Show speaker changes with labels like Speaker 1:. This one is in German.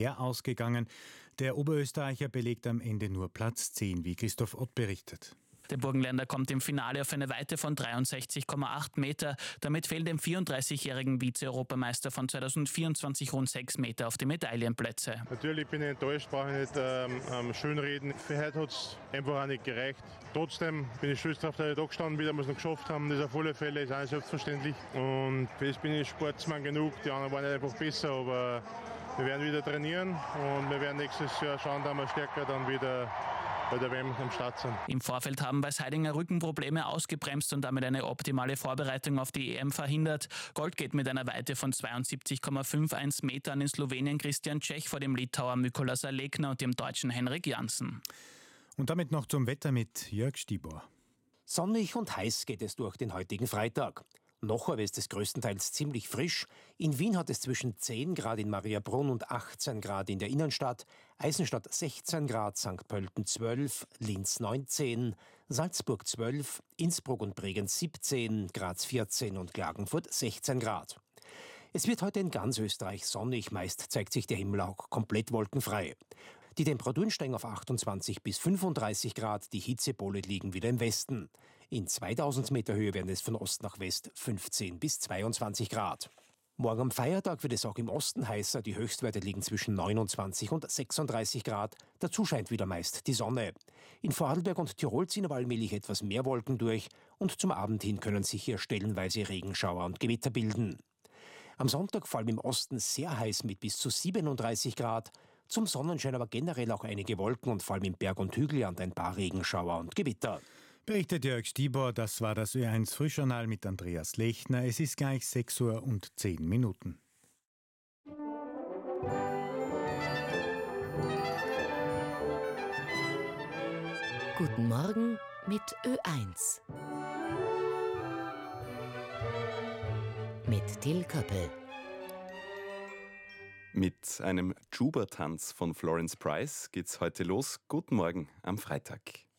Speaker 1: ausgegangen. Der Oberösterreicher belegt am Ende nur Platz 10, wie Christoph Ott berichtet.
Speaker 2: Der Burgenländer kommt im Finale auf eine Weite von 63,8 Meter. Damit fehlen dem 34-jährigen Vize-Europameister von 2024 rund 6 Meter auf die Medaillenplätze.
Speaker 3: Natürlich bin ich enttäuscht, brauche ich nicht schönreden. Für heute hat es einfach auch nicht gereicht. Trotzdem bin ich stolz darauf, dass ich da gestanden bin, dass wir es noch geschafft haben. Das auf alle Fälle ist auch nicht selbstverständlich. Und für das bin ich Sportsmann genug. Die anderen waren nicht einfach besser, aber wir werden wieder trainieren und wir werden nächstes Jahr schauen, dass wir stärker dann wieder bei der WM am Start sind.
Speaker 2: Im Vorfeld haben Weisheidinger Rückenprobleme ausgebremst und damit eine optimale Vorbereitung auf die EM verhindert. Gold geht mit einer Weite von 72,51 Metern in Slowenien Christian Čech vor dem Litauer Mykolas Alekna und dem Deutschen Henrik Janssen.
Speaker 1: Und damit noch zum Wetter mit Jörg Stibor.
Speaker 4: Sonnig und heiß geht es durch den heutigen Freitag. Noch aber ist es größtenteils ziemlich frisch. In Wien hat es zwischen 10 Grad in Mariabrunn und 18 Grad in der Innenstadt, Eisenstadt 16 Grad, St. Pölten 12, Linz 19, Salzburg 12, Innsbruck und Bregenz 17, Graz 14 und Klagenfurt 16 Grad. Es wird heute in ganz Österreich sonnig, meist zeigt sich der Himmel auch komplett wolkenfrei. Die Temperaturen steigen auf 28 bis 35 Grad, die Hitzepole liegen wieder im Westen. In 2000 Meter Höhe werden es von Ost nach West 15 bis 22 Grad. Morgen am Feiertag wird es auch im Osten heißer, die Höchstwerte liegen zwischen 29 und 36 Grad. Dazu scheint wieder meist die Sonne. In Vorarlberg und Tirol ziehen aber allmählich etwas mehr Wolken durch und zum Abend hin können sich hier stellenweise Regenschauer und Gewitter bilden. Am Sonntag vor allem im Osten sehr heiß mit bis zu 37 Grad. Zum Sonnenschein aber generell auch einige Wolken und vor allem im Berg- und Hügelland ein paar Regenschauer und Gewitter.
Speaker 1: Berichtet Jörg Stibor, das war das Ö1 Frühjournal mit Andreas Lechner. Es ist gleich 6:10 Uhr.
Speaker 5: Guten Morgen mit Ö1. Mit Till Köppel.
Speaker 6: Mit einem Juba-Tanz von Florence Price geht's heute los. Guten Morgen am Freitag.